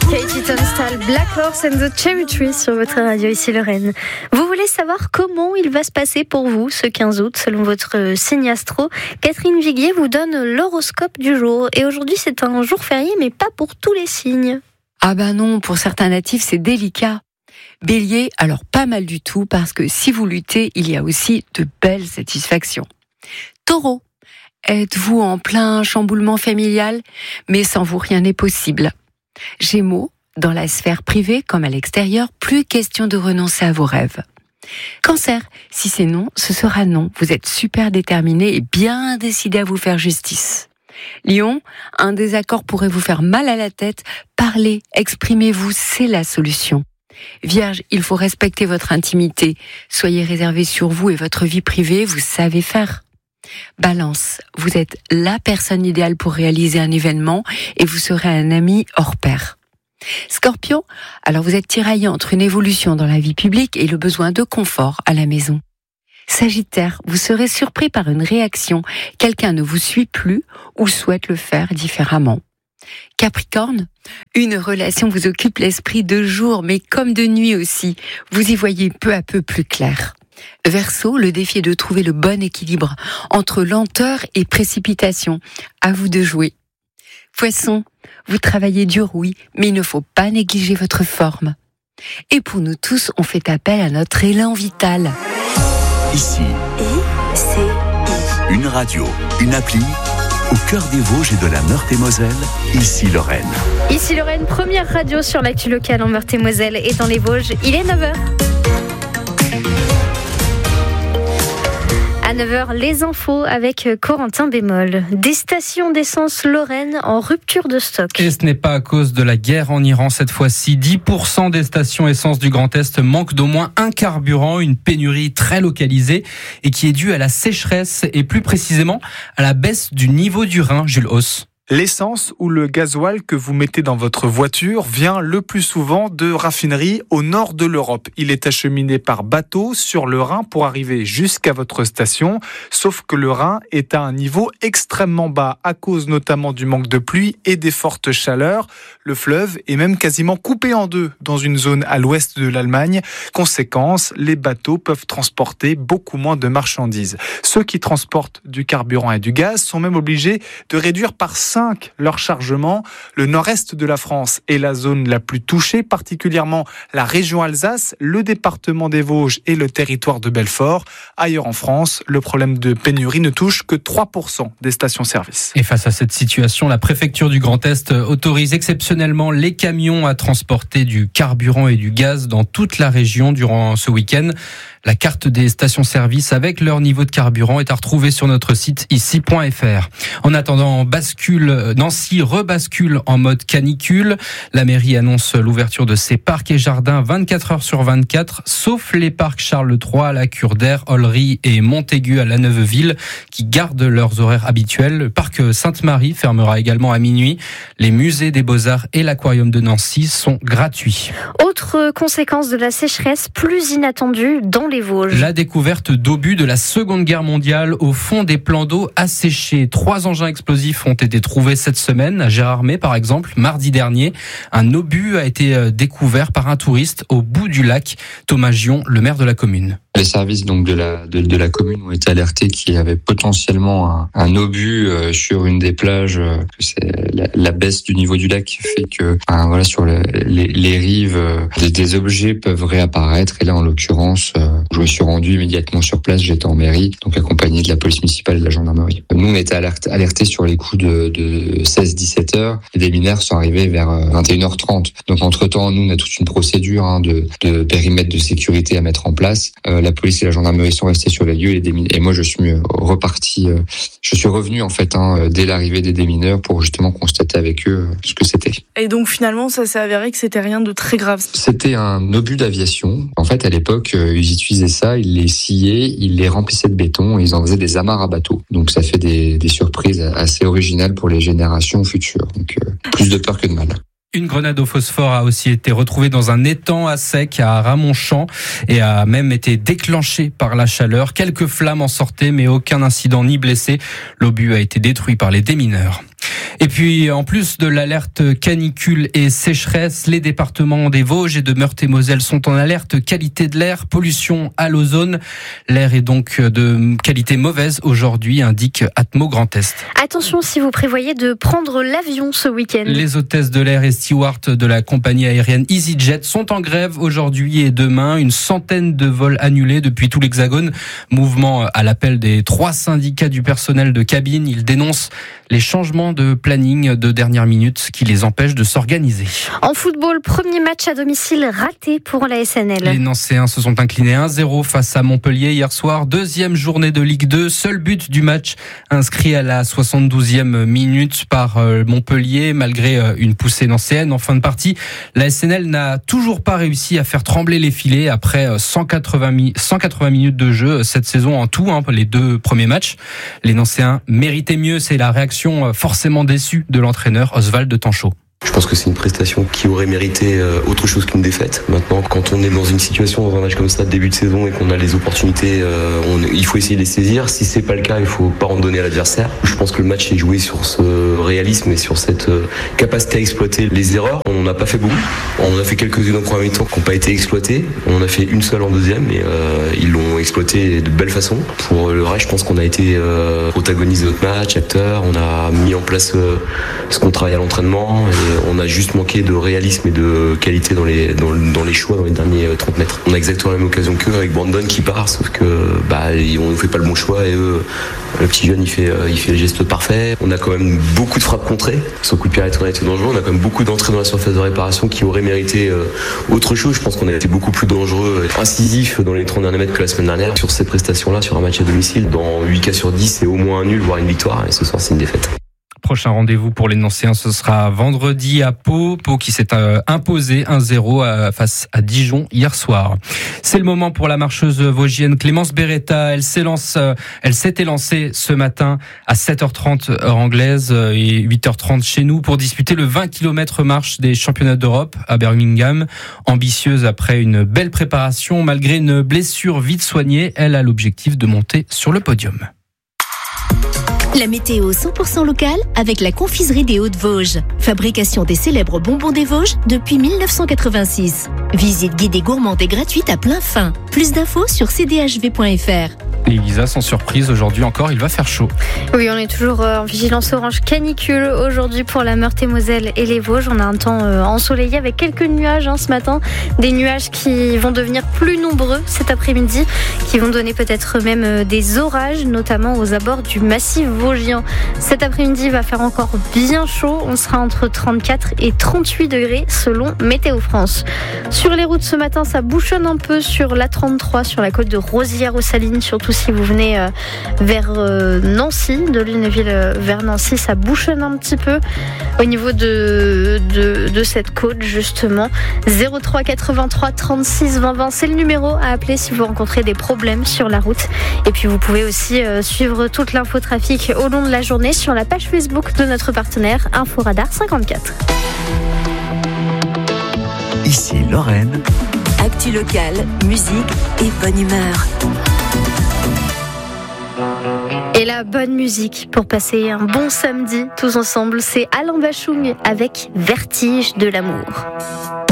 Katie Tunstall, Black Horse and the Cherry Tree sur votre radio, ici Lorraine. Vous voulez savoir comment il va se passer pour vous ce 15 août selon votre signe astro? Catherine Viguier vous donne l'horoscope du jour. Et aujourd'hui, c'est un jour férié, mais pas pour tous les signes. Ah ben non, pour certains natifs, c'est délicat. Bélier, alors pas mal du tout, parce que si vous luttez, il y a aussi de belles satisfactions. Taureau, êtes-vous en plein chamboulement familial? Mais sans vous, rien n'est possible. Gémeaux, dans la sphère privée comme à l'extérieur, plus question de renoncer à vos rêves. Cancer, si c'est non, ce sera non. Vous êtes super déterminé et bien décidé à vous faire justice. Lion, un désaccord pourrait vous faire mal à la tête. Parlez, exprimez-vous, c'est la solution. Vierge, il faut respecter votre intimité. Soyez réservé sur vous et votre vie privée, vous savez faire. Balance, vous êtes la personne idéale pour réaliser un événement et vous serez un ami hors pair. Scorpion, alors vous êtes tiraillé entre une évolution dans la vie publique et le besoin de confort à la maison. Sagittaire, vous serez surpris par une réaction. Quelqu'un ne vous suit plus ou souhaite le faire différemment. Capricorne, une relation vous occupe l'esprit de jour mais comme de nuit aussi. Vous y voyez peu à peu plus clair. Verseau, le défi est de trouver le bon équilibre entre lenteur et précipitation. À vous de jouer. Poisson, vous travaillez dur, oui, mais il ne faut pas négliger votre forme. Et pour nous tous, on fait appel à notre élan vital. Ici, une radio, une appli, au cœur des Vosges et de la Meurthe-et-Moselle, ici Lorraine. Ici Lorraine, première radio sur l'actu locale en Meurthe-et-Moselle et dans les Vosges. Il est 9h. À 9h, les infos avec Corentin Bémol. Des stations d'essence Lorraine en rupture de stock. Et ce n'est pas à cause de la guerre en Iran cette fois-ci. 10% des stations essence du Grand Est manquent d'au moins un carburant, une pénurie très localisée et qui est due à la sécheresse et plus précisément à la baisse du niveau du Rhin. Jules Hauss. L'essence ou le gasoil que vous mettez dans votre voiture vient le plus souvent de raffineries au nord de l'Europe. Il est acheminé par bateau sur le Rhin pour arriver jusqu'à votre station. Sauf que le Rhin est à un niveau extrêmement bas à cause notamment du manque de pluie et des fortes chaleurs. Le fleuve est même quasiment coupé en deux dans une zone à l'ouest de l'Allemagne. Conséquence, les bateaux peuvent transporter beaucoup moins de marchandises. Ceux qui transportent du carburant et du gaz sont même obligés de réduire par 5 leur chargement. Le nord-est de la France est la zone la plus touchée, particulièrement la région Alsace, le département des Vosges et le territoire de Belfort. Ailleurs en France, le problème de pénurie ne touche que 3% des stations-service. Et face à cette situation, la préfecture du Grand Est autorise exceptionnellement les camions à transporter du carburant et du gaz dans toute la région durant ce week-end. La carte des stations-service avec leur niveau de carburant est à retrouver sur notre site ici.fr. En attendant, Nancy rebascule en mode canicule. La mairie annonce l'ouverture de ses parcs et jardins 24 heures sur 24, sauf les parcs Charles III, la Cure d'Air, Ollery et Montaigu à la Neuveville, qui gardent leurs horaires habituels. Le parc Sainte-Marie fermera également à minuit. Les musées des Beaux-Arts et l'aquarium de Nancy sont gratuits. Autre conséquence de la sécheresse plus inattendue dans les Vosges. La découverte d'obus de la Seconde Guerre mondiale au fond des plans d'eau asséchés. 3 engins explosifs ont été trouvés cette semaine à Gérardmer, par exemple, mardi dernier. Un obus a été découvert par un touriste au bout du lac. Thomas Gion, le maire de la commune. Les services donc de la commune ont été alertés qu'il y avait potentiellement un obus sur une des plages. C'est la baisse du niveau du lac qui fait que sur les rives des objets peuvent réapparaître. Et là, en l'occurrence, je me suis rendu immédiatement sur place. J'étais en mairie, donc accompagné de la police municipale et de la gendarmerie. Nous, on était alertés sur les coups de 16-17 heures. Et des mineurs sont arrivés vers 21h30. Donc entre-temps, nous, on a toute une procédure de périmètre de sécurité à mettre en place. La police et la gendarmerie sont restés sur les lieux et moi je suis reparti. Je suis revenu en fait dès l'arrivée des démineurs pour justement constater avec eux ce que c'était. Et donc finalement ça s'est avéré que c'était rien de très grave. C'était un obus d'aviation. En fait à l'époque ils utilisaient ça, ils les sciaient, ils les remplissaient de béton et ils en faisaient des amarres à bateau. Donc ça fait des surprises assez originales pour les générations futures. Donc plus de peur que de mal. Une grenade au phosphore a aussi été retrouvée dans un étang à sec à Ramonchamp et a même été déclenchée par la chaleur. Quelques flammes en sortaient mais aucun incident ni blessé. L'obus a été détruit par les démineurs. Et puis, en plus de l'alerte canicule et sécheresse, les départements des Vosges et de Meurthe-et-Moselle sont en alerte qualité de l'air, pollution à l'ozone. L'air est donc de qualité mauvaise aujourd'hui, indique Atmo Grand Est. Attention si vous prévoyez de prendre l'avion ce week-end. Les hôtesses de l'air et stewards de la compagnie aérienne EasyJet sont en grève aujourd'hui et demain. Une centaine de vols annulés depuis tout l'Hexagone. Mouvement à l'appel des 3 syndicats du personnel de cabine. Ils dénoncent les changements de planning de dernière minute qui les empêchent de s'organiser. En football, premier match à domicile raté pour la SNL. Les Nancéens se sont inclinés 1-0 face à Montpellier hier soir. Deuxième journée de Ligue 2. Seul but du match inscrit à la 72e minute par Montpellier malgré une poussée nancéenne en fin de partie. La SNL n'a toujours pas réussi à faire trembler les filets après 180 minutes de jeu cette saison en tout, les 2 premiers matchs. Les Nancéens méritaient mieux, c'est la réaction forcément déçue de l'entraîneur Oswald Tanchot. Je pense que c'est une prestation qui aurait mérité autre chose qu'une défaite. Maintenant, quand on est dans une situation, dans un match comme ça, de début de saison, et qu'on a les opportunités, il faut essayer de les saisir. Si c'est pas le cas, il faut pas en donner à l'adversaire. Je pense que le match est joué sur ce réalisme et sur cette capacité à exploiter les erreurs. On n'en a pas fait beaucoup. On a fait quelques-unes en première mi-temps qui n'ont pas été exploitées. On en a fait une seule en deuxième et ils l'ont exploité de belle façon. Pour le reste, je pense qu'on a été protagonistes de notre match, acteurs. On a mis en place ce qu'on travaille à l'entraînement. On a juste manqué de réalisme et de qualité dans les choix dans les derniers 30 mètres. On a exactement la même occasion qu'eux avec Brandon qui part, sauf que on ne fait pas le bon choix et eux, le petit jeune il fait les gestes parfaits. On a quand même beaucoup de frappes contrées. Son coup de pied arrêté, on a été dangereux. On a quand même beaucoup d'entrées dans la surface de réparation qui auraient mérité autre chose. Je pense qu'on a été beaucoup plus dangereux, incisif dans les 30 derniers mètres que la semaine dernière. Sur ces prestations-là, sur un match à domicile, dans 8 cas sur 10, c'est au moins un nul, voire une victoire. Et ce soir, c'est une défaite. Prochain rendez-vous pour les Nancéens, ce sera vendredi à Pau. Pau qui s'est imposé 1-0 face à Dijon hier soir. C'est le moment pour la marcheuse vosgienne Clémence Beretta. Elle s'était lancée ce matin à 7h30 heure anglaise et 8h30 chez nous pour disputer le 20 km marche des championnats d'Europe à Birmingham. Ambitieuse après une belle préparation, malgré une blessure vite soignée, elle a l'objectif de monter sur le podium. La météo 100% locale avec la confiserie des Hauts-de-Vosges. Fabrication des célèbres bonbons des Vosges depuis 1986. Visite guidée gourmande et gratuite à plein fin. Plus d'infos sur cdhv.fr. Elisa, sans surprise, aujourd'hui encore, il va faire chaud. Oui, on est toujours en vigilance orange canicule aujourd'hui pour la Meurthe-et-Moselle et les Vosges. On a un temps ensoleillé avec quelques nuages ce matin. Des nuages qui vont devenir plus nombreux cet après-midi, qui vont donner peut-être même des orages, notamment aux abords du massif vosgien. Cet après-midi, il va faire encore bien chaud. On sera entre 34 et 38 degrés selon Météo France. Sur les routes ce matin, ça bouchonne un peu sur l'A33, sur la côte de Rosières-aux-Salines, surtout si vous venez vers Nancy, de Lunéville vers Nancy, ça bouchonne un petit peu au niveau de cette côte justement. 03 83 36 20 20, c'est le numéro à appeler si vous rencontrez des problèmes sur la route. Et puis vous pouvez aussi suivre toute l'infotrafic au long de la journée sur la page Facebook de notre partenaire Inforadar 54. Ici Lorraine. Actu locale, musique et bonne humeur. Et la bonne musique pour passer un bon samedi tous ensemble, c'est Alain Bachung avec Vertige de l'amour.